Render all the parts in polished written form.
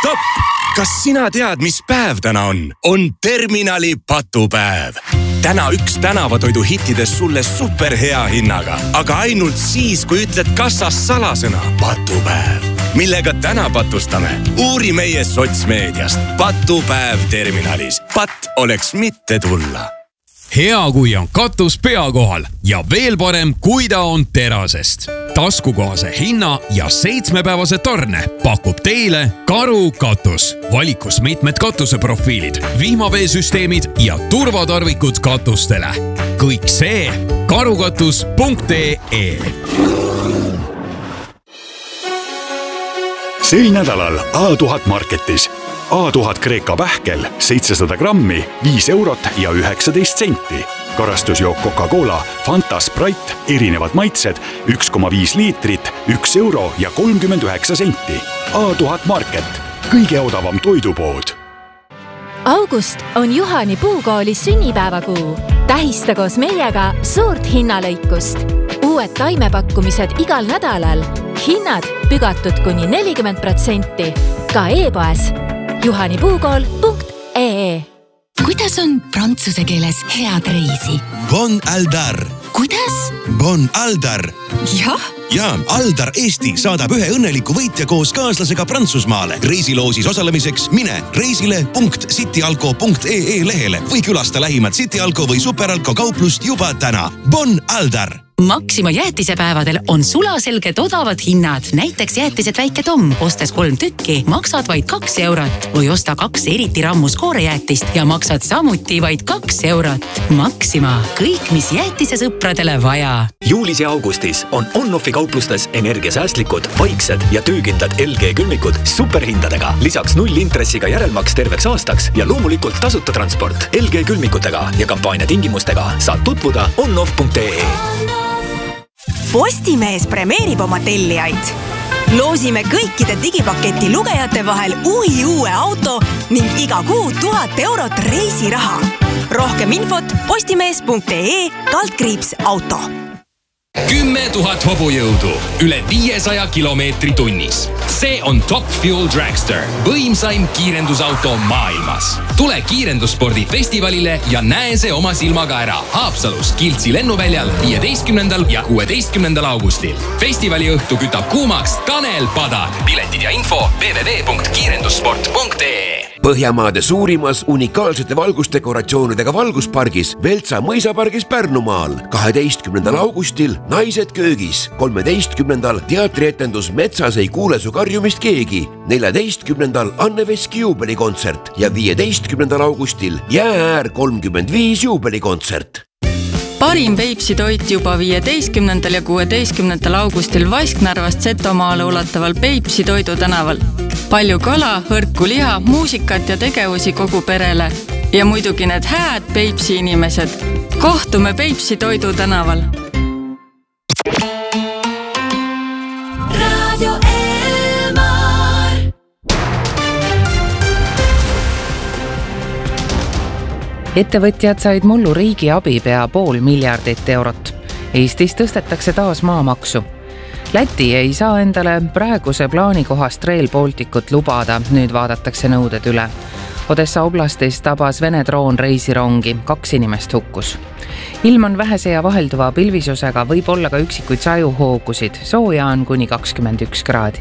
Stopp! Kas sina tead, mis päev täna on? On terminali patupäev. Täna üks tänavatoidu hittidest sulle superhea hinnaga. Aga ainult siis, kui ütled kassas salasõna patupäev. Millega täna patustame? Uuri meie sotsmeediast. Patupäev terminalis. Pat oleks mitte tulla. Hea, kui on katus pea kohal ja veel parem, kui ta on terasest. Taskukohase hinna ja 7-päevase tarne pakub teile Karu katus. Valikus mitmed katuseprofiilid, vihmaveesüsteemid ja turvatarvikud katustele. Kõik see karukatus.ee. Sel nädalal A1000 Marketis. A1000 Kreeka pähkel 700 grammi, 5 eurot ja 19 senti. Karastusjook Coca-Cola, Fanta, Sprite, erinevad maitsed, 1,5 liitrit, 1 euro ja 39 senti. A1000 Market, kõige odavam toidupood. August on Juhani Puukoolis sünnipäevakuu. Tähista koos meiega suurt hinnalõikust. Uued taimepakkumised igal nädalal. Hinnad pügatud kuni 40%. Ka e-poes juhanipuukool.ee. Kuidas on prantsuse keeles head reisi? Bon Aldar. Kuidas? Bon Aldar. Jah? Ja, Aldar Eesti saadab ühe õnneliku võitja koos kaaslasega Prantsusmaale. Reisiloosis osalemiseks mine reisile.cityalko.ee lehele või külasta lähimat Cityalko või Superalko kauplust juba täna. Bon Aldar! Maxima jäätisepäevadel on sulaselged odavad hinnad. Näiteks jäätised Väike Tom, ostes 3 tükki, maksad vaid 2 eurot. Või osta 2 eriti rammus koorejäätist ja maksad samuti vaid 2 eurot. Maxima, kõik mis jäätisesõpradele vaja. Juulis ja augustis on On-Offi kauplustes energiasäästlikud, vaiksed ja töökindlad LG külmikud superhindadega. Lisaks 0 intressiga järelmaks terveks aastaks ja loomulikult tasuta transport. LG külmikutega ja kampaania tingimustega saad tutvuda onoff.ee. Postimees premeerib oma tellijaid. Loosime kõikide digipaketi lugejate vahel uue auto ning iga kuu 1000 eurot reisiraha. Rohkem infot postimees.ee/auto. 10 000 hobujõudu, üle 500 kilomeetri tunnis. See on Top Fuel Dragster, võimsaim kiirendusauto maailmas. Tule kiirendusspordi festivalile ja näe see oma silmaga ära Haapsalus Kiltsi lennuväljal 15. ja 16. augustil. Festivali õhtu kütab kuumaks Tanel Padar. Piletid ja info www.kiirendussport.ee. Põhjamaade suurimas unikaalsete valgusdekoratsioonidega valguspargis Veltsa mõisapargis Pärnumaal 12. augustil Naised köögis, 13. teatrietendus Metsas ei kuule su karjumist keegi, 14. Anne Veski juubelikontsert ja 15. augustil Jäääär 35 juubelikontsert. Parim Peipsi toit juba 15. ja 16. augustil Vasknarvast Setomaale ulataval Peipsi Toidu tänaval. Palju kala, hõrku liha, muusikat ja tegevusi kogu perele. Ja muidugi need hääd Peipsi inimesed. Kohtume Peipsi Toidu tänaval. Radio Elmar. Ettevõtjad said mullu riigi abi pea 500 miljardit eurot. Eestis tõstetakse taas maamaksu. Läti ei saa endale praeguse plaani kohast Rail Balticut lubada, nüüd vaadatakse nõuded üle. Odessa oblastis tabas Vene droon reisirongi, 2 inimest hukkus. Ilm on vähese ja vahelduva pilvisusega, võib olla ka üksikuid sajuhoogusid, sooja on kuni 21 kraadi.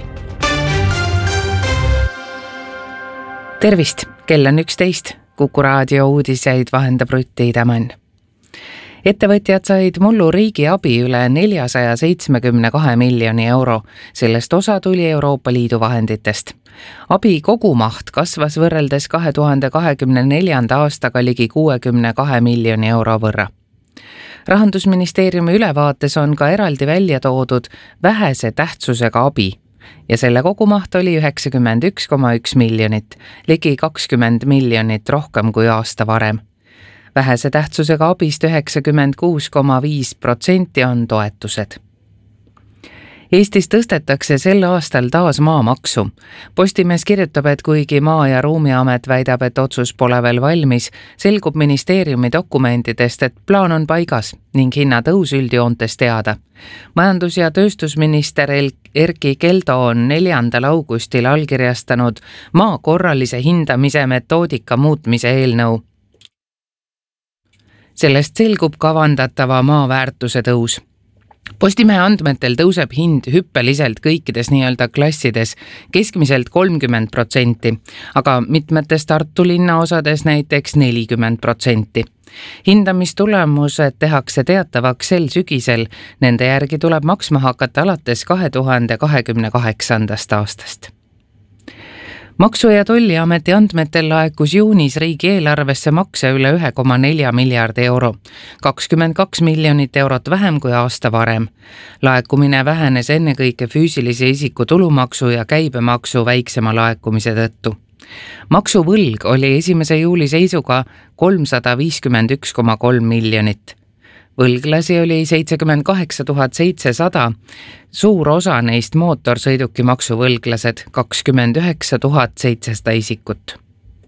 Tervist, kell on 11, Kuku raadio uudiseid vahendab Rutti Tämann. Ettevõtjad said mullu riigi abi üle 472 miljoni euro, sellest osa tuli Euroopa Liidu vahenditest. Abi kogumaht kasvas võrreldes 2024. aastaga ligi 62 miljoni euro võrra. Rahandusministeeriumi ülevaates on ka eraldi välja toodud vähese tähtsusega abi ja selle kogumaht oli 91,1 miljonit, ligi 20 miljonit rohkem kui aasta varem. Vähese tähtsusega abist 96,5% on toetused. Eestis tõstetakse sel aastal taas maamaksu. Postimees kirjutab, et kuigi Maa- ja Ruumiamet väidab, et otsus pole veel valmis, selgub ministeeriumi dokumentidest, et plaan on paigas ning hinnatõus üldjoontes teada. Majandus- ja tööstusminister Erkki Keldo on 4. augustil allkirjastanud maa korralise hindamise metoodika muutmise eelnõu. Sellest selgub kavandatava maa väärtuse tõus. Postimehe andmetel tõuseb hind hüppeliselt kõikides nii-öelda klassides, keskmiselt 30%, aga mitmetes Tartu linna osades näiteks 40%. Hindamistulemused tehakse teatavaks sel sügisel, nende järgi tuleb maksma hakata alates 2028. aastast. Maksu- ja Tolliameti andmetel laekus juunis riigieelarvesse makse üle 1,4 miljardi euro, 22 miljonit eurot vähem kui aasta varem. Laekumine vähenes ennekõike füüsilise isiku tulumaksu ja käibemaksu väiksema laekumise tõttu. Maksuvõlg oli 1. juuli seisuga 351,3 miljonit. Võlglasi oli 78 700, suur osa neist mootorsõiduki maksuvõlglased, 29 700 isikut.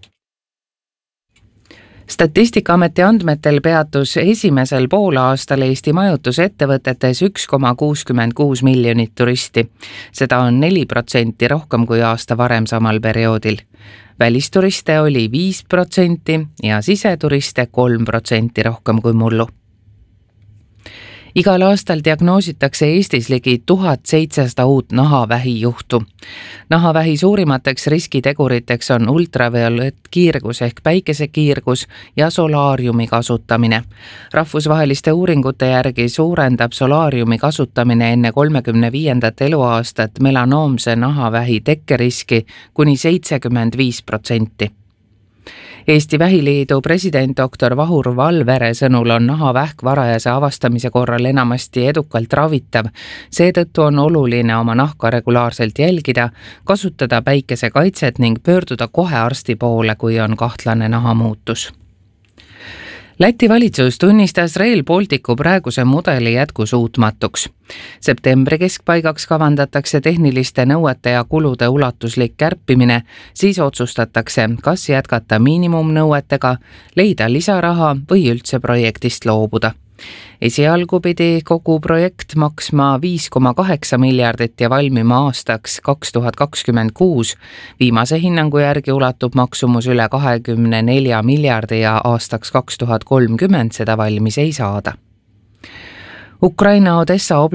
Statistikaameti andmetel peatus esimesel poolaastal Eesti majutusettevõtetes 1,66 miljonit turisti. Seda on 4% rohkem kui aasta varem samal perioodil. Välisturiste oli 5% ja siseturiste 3% rohkem kui mullu. Igal aastal diagnoositakse Eestis ligi 1700 uut nahavähi juhtu. Nahavähi suurimateks riskiteguriteks on ultraviolettkiirgus ehk päikesekiirgus ja solaariumi kasutamine. Rahvusvaheliste uuringute järgi suurendab solaariumi kasutamine enne 35. eluaastat melanoomse nahavähi tekkeriski kuni 75%. Eesti Vähiliidu president dr. Vahur Valvere sõnul on nahavähk varajase avastamise korral enamasti edukalt ravitav. Seetõttu on oluline oma nahka regulaarselt jälgida, kasutada päikesekaitset ning pöörduda kohe arsti poole, kui on kahtlane nahamuutus. Läti valitsus tunnistas Rail Balticu praeguse mudeli jätkusuutmatuks. Septembri keskpaigaks kavandatakse tehniliste nõuete ja kulude ulatuslik kärpimine, siis otsustatakse, kas jätkata miinimumnõuetega, leida lisaraha või üldse projektist loobuda. Esialgu pidi kogu projekt maksma 5,8 miljardit ja valmima aastaks 2026. Viimase hinnangu järgi ulatub maksumus üle 24 miljardi ja aastaks 2030 seda valmis ei saada. Ukraina Odessa